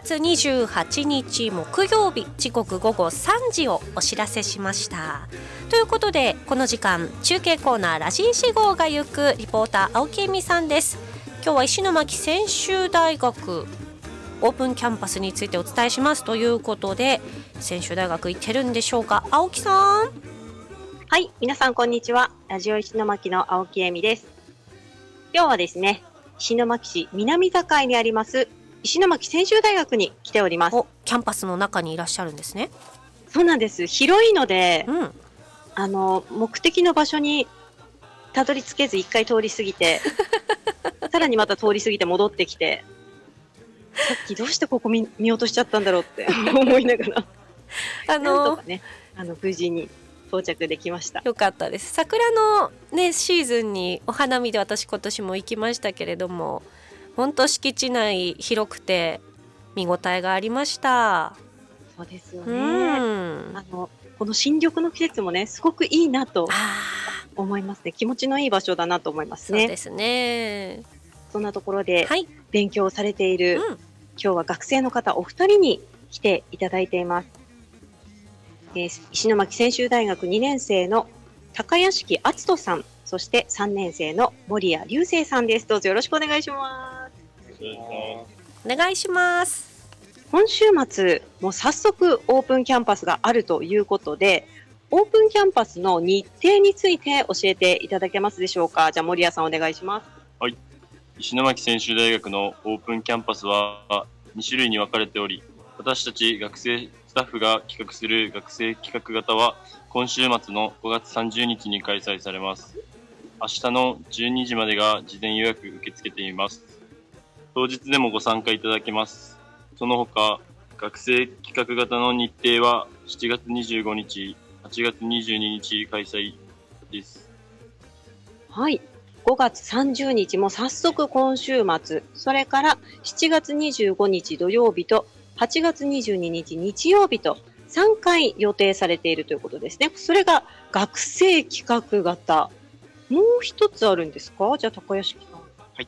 月28日木曜日、時刻午後3時をお知らせしました。ということで、この時間中継コーナーラジーシ号が行くリポーター青木恵美さんです。今日は石巻専修大学オープンキャンパスについてお伝えしますということで、専修大学行ってるんでしょうか。青木さん。 はい、皆さんこんにちは。ラジオ石巻の青木恵美です。今日はですね、石巻市南境にあります石巻専修大学に来ております。 キャンパスの中にいらっしゃるんですね。 そうなんです。広いので、目的の場所にたどり着けず一回通り過ぎてさらにまた通り過ぎて戻ってきて、さっきどうしてここ見落としちゃったんだろうって思いながらなんとかね、無事に到着できました。 よかったです。桜の、ね、シーズンにお花見で私今年も行きましたけれども、本当敷地内広くて見応えがありました。 そうですよね。この新緑の季節もね、すごくいいなと思いますね。気持ちのいい場所だなと思いますね。 そうですね。 そんなところで勉強されている、今日は学生の方お二人に来ていただいています。石巻専修大学2年生の高屋敷篤人さん、そして3年生の森谷隆生さんです。どうぞよろしくお願いします。 お願いします。 今週末、もう早速オープンキャンパスがあるということで、オープンキャンパスの日程について教えていただけますでしょうか。じゃあ森谷さんお願いします。 はい。石巻専修大学のオープンキャンパスは2種類に分かれており、私たち学生スタッフが企画する学生企画型は今週末の5月30日に開催されます。明日の12時までが事前予約受け付けています。当日でもご参加いただけます。その他、学生企画型の日程は7月25日、8月22日開催です。 はい。5月30日も早速今週末、それから7月25日土曜日と8月22日日曜日と3回予定されているということですね。それが学生企画型。もう一つあるんですか？じゃあ高屋敷さん。 はい。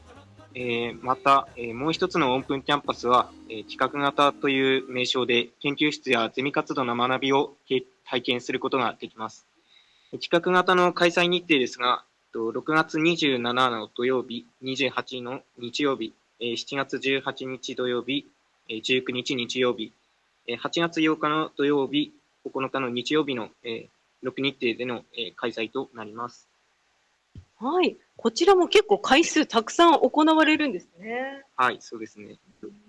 また、もう一つのオープンキャンパスは、企画型という名称で研究室やゼミ活動の学びを体験することができます。企画型の開催日程ですが、6月27の土曜日、28の日曜日、7月18日土曜日、19日日曜日、8月8日の土曜日、9日の日曜日の6日程での開催となります。 はい。こちらも結構回数たくさん行われるんですね。 はい、そうですね。